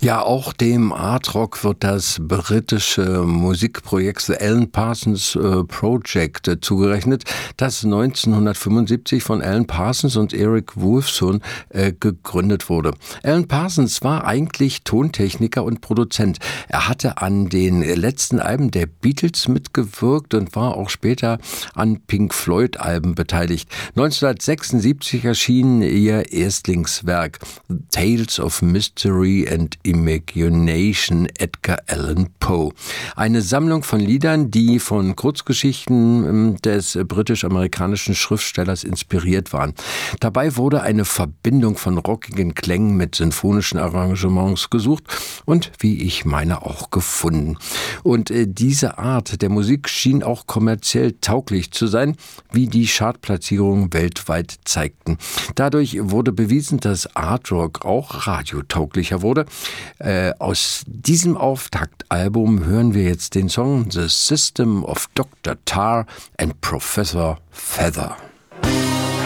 Ja, auch dem Art Rock wird das britische Musikprojekt The Alan Parsons Project zugerechnet, das 1975 von Alan Parsons und Eric Woolfson gegründet wurde. Alan Parsons war eigentlich Tontechniker und Produzent. Er hatte an den letzten Alben der Beatles mitgewirkt und war auch später an Pink Floyd Alben beteiligt. 1976 erschien ihr Erstlingswerk Tales of Mystery and Imagination, Edgar Allan Poe. Eine Sammlung von Liedern, die von Kurzgeschichten des britisch-amerikanischen Schriftstellers inspiriert waren. Dabei wurde eine Verbindung von rockigen Klängen mit sinfonischen Arrangements gesucht und, wie ich meine, auch gefunden. Und diese Art der Musik schien auch kommerziell tauglich zu sein, wie die Chartplatzierungen weltweit zeigten. Dadurch wurde bewiesen, dass Art Rock auch radiotauglicher wurde. Aus diesem Auftaktalbum hören wir jetzt den Song The System of Dr. Tarr and Professor Feather.